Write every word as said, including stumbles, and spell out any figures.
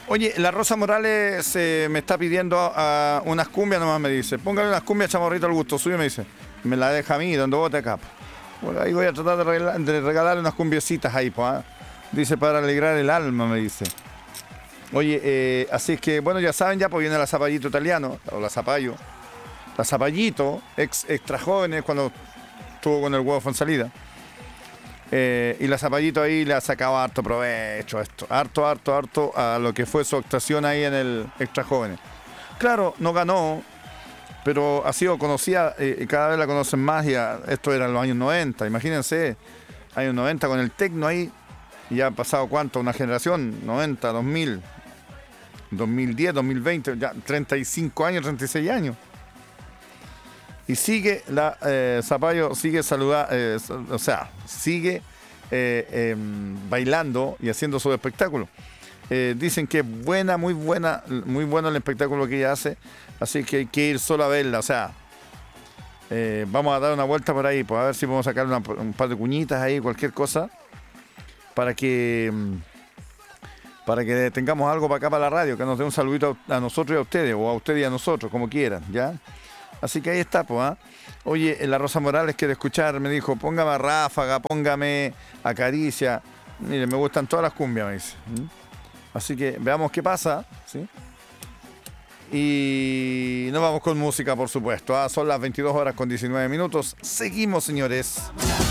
Oye, la Rosa Morales eh, me está pidiendo a, unas cumbias nomás, me dice. Póngale unas cumbias, chamorrito, al gusto suyo, me dice. Me la deja a mí, donde bote acá. Bueno, ahí voy a tratar de, regalar, de regalarle unas cumbiecitas ahí, pues. ¿eh? Dice, para alegrar el alma, me dice. Oye, eh, así es que, bueno, ya saben, ya pues viene la Zapallito italiano, o la Zapallo. La Zapallito, ex, extra jóvenes, cuando estuvo con el huevo en salida. Eh, y la Zapallito ahí le ha sacado harto provecho a esto, harto, harto, harto a lo que fue su actuación ahí en el Extra Jóvenes. Claro, no ganó, pero ha sido conocida, eh, cada vez la conocen más, y a, esto era en los años noventa, imagínense, años noventa con el tecno ahí, y ya ha pasado cuánto, una generación, noventa, dos mil, dos mil diez, dos mil veinte, ya treinta y cinco años, treinta y seis años. Y sigue la eh, Zapallo, sigue saludando, eh, o sea, sigue eh, eh, bailando y haciendo su espectáculo. Eh, dicen que es buena, muy buena, muy bueno el espectáculo que ella hace, así que hay que ir solo a verla. O sea, eh, vamos a dar una vuelta por ahí, pues a ver si podemos sacar una, un par de cuñitas ahí, cualquier cosa, para que para que tengamos algo para acá, para la radio, que nos dé un saludito a nosotros y a ustedes, o a ustedes y a nosotros, como quieran, ¿ya? Así que ahí está, pues, ¿eh? Oye, la Rosa Morales quiere escuchar, me dijo, póngame a Ráfaga, póngame a Caricia. Mire, me gustan todas las cumbias, me dice. ¿Mm? Así que veamos qué pasa, ¿sí? Y nos vamos con música, por supuesto. ¿eh? Son las veintidós horas con diecinueve minutos. Seguimos, señores.